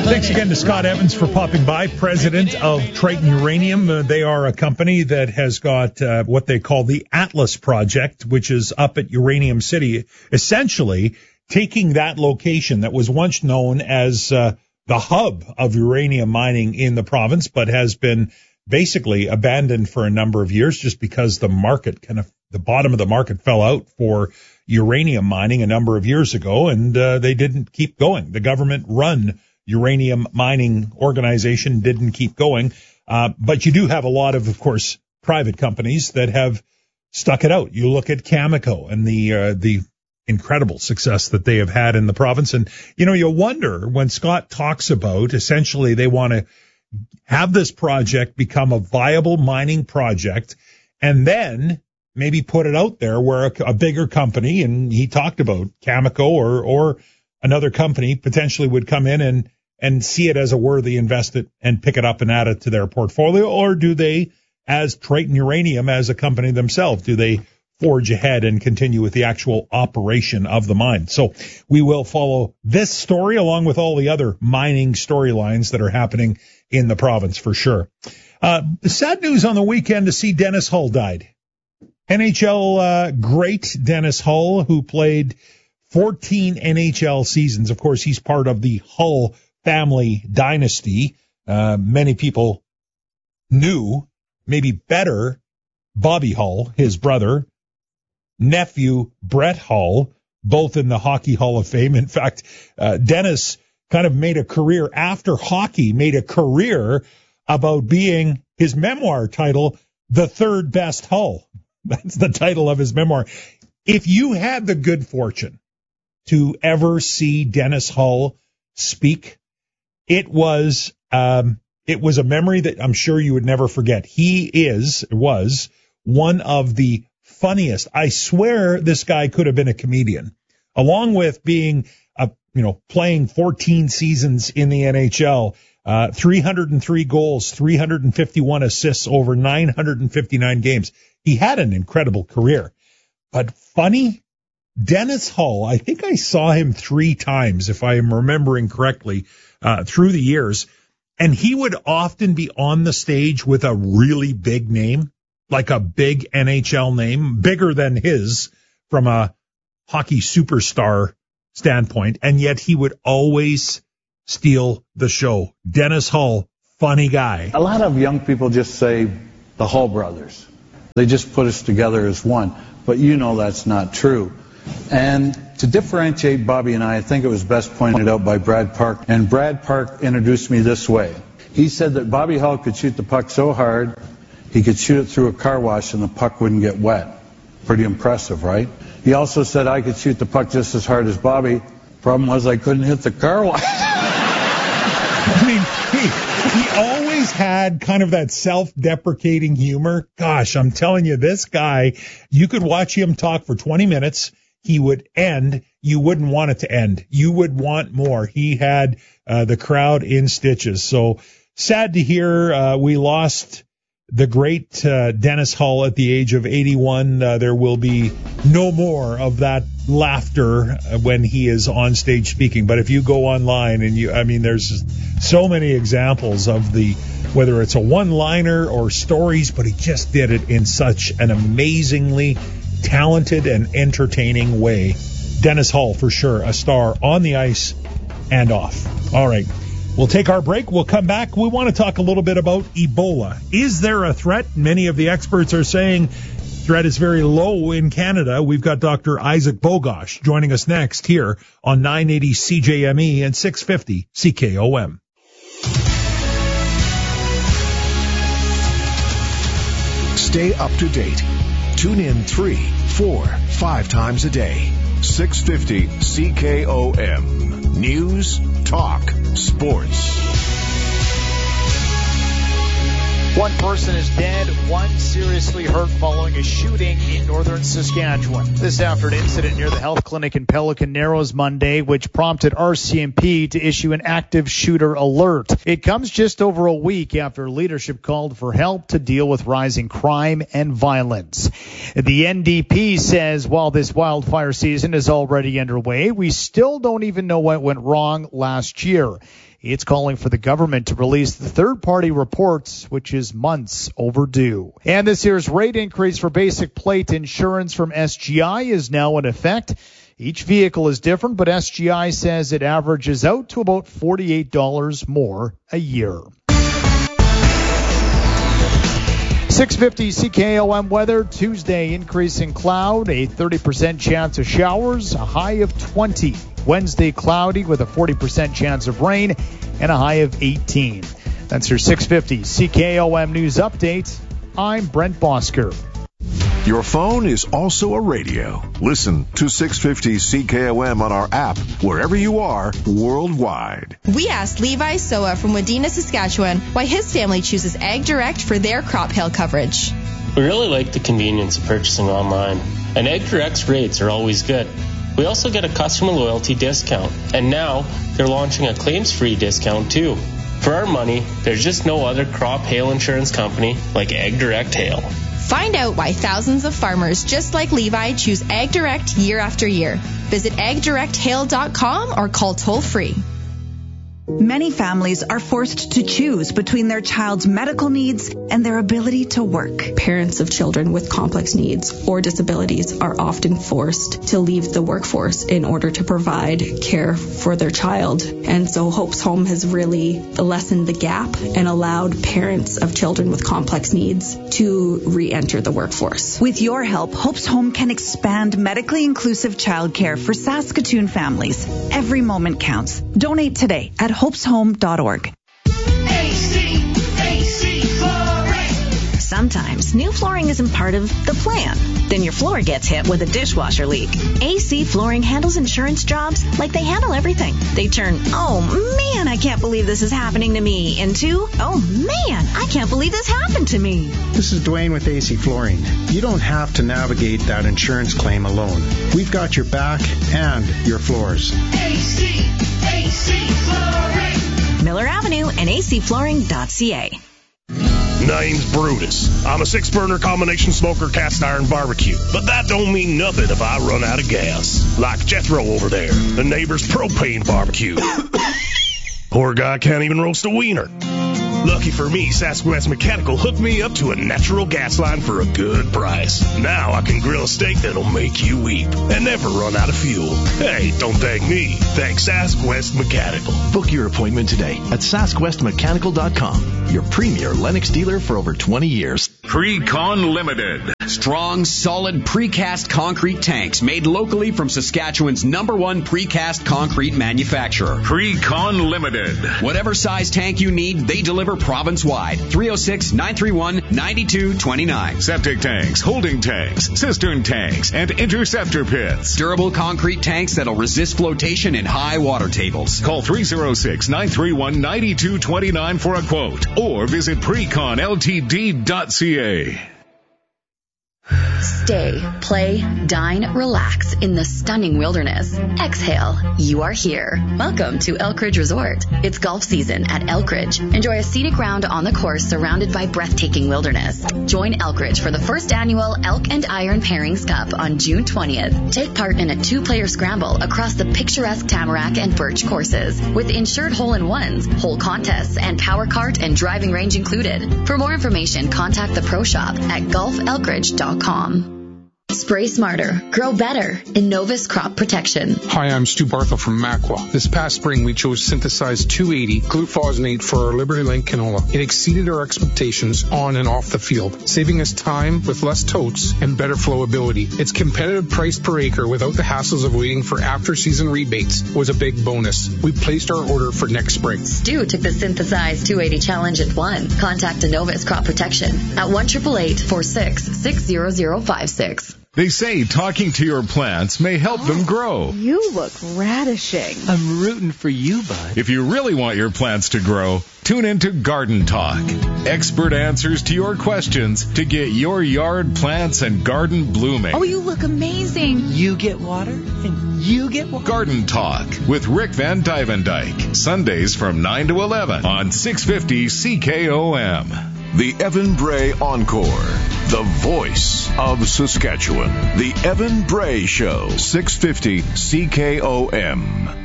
Thanks again to Scott Evans for popping by, president of Triton Uranium. They are a company that has got what they call the Atlas Project, which is up at Uranium City, essentially taking that location that was once known as the hub of uranium mining in the province, but has been basically abandoned for a number of years just because the market the bottom of the market fell out for uranium mining a number of years ago, and they didn't keep going. The government-run uranium mining organization didn't keep going. But you do have a lot of course, private companies that have stuck it out. You look at Cameco and the incredible success that they have had in the province. And, you wonder when Scott talks about essentially they want to have this project become a viable mining project and then maybe put it out there where a bigger company, and he talked about Cameco or another company potentially would come in and see it as a worthy investment and pick it up and add it to their portfolio. Or do they, as Triton Uranium, as a company themselves, do they forge ahead and continue with the actual operation of the mine? So we will follow this story along with all the other mining storylines that are happening in the province for sure. Sad news on the weekend to see Dennis Hull died. NHL great Dennis Hull, who played 14 NHL seasons. Of course, he's part of the Hull family dynasty. Many people knew, maybe better, Bobby Hull, his brother, nephew Brett Hull, both in the Hockey Hall of Fame. In fact, Dennis kind of made a career after hockey, made a career about being his memoir title, The Third Best Hull. That's the title of his memoir. If you had the good fortune to ever see Dennis Hull speak, it was a memory that I'm sure you would never forget. He was one of the funniest. I swear this guy could have been a comedian, along with being playing 14 seasons in the NHL, 303 goals, 351 assists over 959 games. He had an incredible career. But funny, Dennis Hull, I think I saw him 3 times, if I am remembering correctly, through the years. And he would often be on the stage with a really big name, like a big NHL name, bigger than his from a hockey superstar standpoint. And yet he would always steal the show. Dennis Hull, funny guy. A lot of young people just say the Hull brothers. They just put us together as one. But that's not true. And to differentiate Bobby and I think it was best pointed out by Brad Park. And Brad Park introduced me this way. He said that Bobby Hull could shoot the puck so hard, he could shoot it through a car wash and the puck wouldn't get wet. Pretty impressive, right? He also said I could shoot the puck just as hard as Bobby. Problem was I couldn't hit the car wash. I mean, he always had kind of that self-deprecating humor. Gosh, I'm telling you, this guy, you could watch him talk for 20 minutes. He would end. You wouldn't want it to end. You would want more. He had the crowd in stitches. So sad to hear we lost the great Dennis Hull at the age of 81. There will be no more of that laughter when he is on stage speaking. But if you go online and there's so many examples of whether it's a one-liner or stories, but he just did it in such an amazingly talented and entertaining way. Dennis Hull, for sure, a star on the ice and off. All right. We'll take our break. We'll come back. We want to talk a little bit about Ebola. Is there a threat? Many of the experts are saying threat is very low in Canada. We've got Dr. Isaac Bogosh joining us next here on 980 CJME and 650 CKOM. Stay up to date. Tune in 3, 4, 5 times a day. 650 CKOM. News, talk, sports. One person is dead, one seriously hurt following a shooting in northern Saskatchewan. This after an incident near the health clinic in Pelican Narrows Monday, which prompted RCMP to issue an active shooter alert. It comes just over a week after leadership called for help to deal with rising crime and violence. The NDP says while this wildfire season is already underway, we still don't even know what went wrong last year. It's calling for the government to release the third-party reports, which is months overdue. And this year's rate increase for basic plate insurance from SGI is now in effect. Each vehicle is different, but SGI says it averages out to about $48 more a year. 6:50 CKOM weather. Tuesday, increasing cloud, a 30% chance of showers, a high of 20. Wednesday, cloudy with a 40% chance of rain and a high of 18. That's your 6:50 CKOM news update. I'm Brent Bosker. Your phone is also a radio. Listen to 650 CKOM on our app, wherever you are, worldwide. We asked Levi Soa from Wadena, Saskatchewan, why his family chooses Ag Direct for their crop hail coverage. We really like the convenience of purchasing online, and Ag Direct's rates are always good. We also get a customer loyalty discount, and now they're launching a claims-free discount too. For our money, there's just no other crop hail insurance company like Ag Direct Hail. Find out why thousands of farmers just like Levi choose Ag Direct year after year. Visit agdirecthail.com or call toll-free. Many families are forced to choose between their child's medical needs and their ability to work. Parents of children with complex needs or disabilities are often forced to leave the workforce in order to provide care for their child. And so Hope's Home has really lessened the gap and allowed parents of children with complex needs to re-enter the workforce. With your help, Hope's Home can expand medically inclusive childcare for Saskatoon families. Every moment counts. Donate today at hopeshome.org. AC Flooring. Sometimes new flooring isn't part of the plan. Then your floor gets hit with a dishwasher leak. AC Flooring handles insurance jobs like they handle everything. They turn, oh man, I can't believe this is happening to me, into, oh man, I can't believe this happened to me. This is Dwayne with AC Flooring. You don't have to navigate that insurance claim alone. We've got your back and your floors. AC Flooring. Miller Avenue and acflooring.ca. Name's Brutus. I'm a 6-burner combination smoker cast iron barbecue. But that don't mean nothing if I run out of gas. Like Jethro over there, the neighbor's propane barbecue. Poor guy can't even roast a wiener. Lucky for me, Sask West Mechanical hooked me up to a natural gas line for a good price. Now I can grill a steak that'll make you weep and never run out of fuel. Hey, don't thank me. Thank Sask West Mechanical. Book your appointment today at SaskWestMechanical.com, your premier Lennox dealer for over 20 years. Precon Limited. Strong, solid precast concrete tanks made locally from Saskatchewan's #1 precast concrete manufacturer. Precon Limited. Whatever size tank you need, they deliver province-wide. 306-931-9229. Septic tanks, holding tanks, cistern tanks, and interceptor pits. Durable concrete tanks that'll resist flotation in high water tables. Call 306-931-9229 for a quote or visit preconltd.ca. Stay, play, dine, relax in the stunning wilderness. Exhale, you are here. Welcome to Elkridge Resort. It's golf season at Elkridge. Enjoy a scenic round on the course surrounded by breathtaking wilderness. Join Elkridge for the first annual Elk and Iron Pairings Cup on June 20th. Take part in a 2-player scramble across the picturesque Tamarack and Birch courses with insured hole-in-ones, hole contests, and power cart and driving range included. For more information, contact the Pro Shop at golfelkridge.com. Spray smarter, grow better. Innovis Crop Protection. Hi, I'm Stu Barthel from Makwa. This past spring, we chose Synthesized 280 glufosinate for our Liberty Link canola. It exceeded our expectations on and off the field, saving us time with less totes and better flowability. Its competitive price per acre without the hassles of waiting for after-season rebates was a big bonus. We placed our order for next spring. Stu took the Synthesized 280 challenge and won. Contact Innovis Crop Protection at 1-888-46-60056. They say talking to your plants may help them grow. You look radishing. I'm rooting for you, bud. If you really want your plants to grow, tune into Garden Talk. Expert answers to your questions to get your yard plants and garden blooming. Oh, you look amazing. You get water and you get water. Garden Talk with Rick Van Dyvendijk. Sundays from 9 to 11 on 650 CKOM. The Evan Bray Encore, the voice of Saskatchewan. The Evan Bray Show, 650 CKOM.